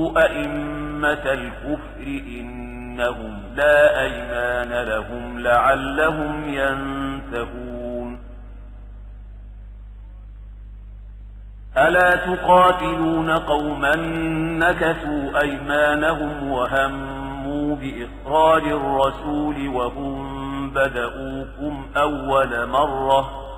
أئمة الكفر إنهم لا أيمان لهم لعلهم ينتهون ألا تقاتلون قوما نكثوا أيمانهم وهموا بإخراج الرسول وهم بدؤوكم أول مرة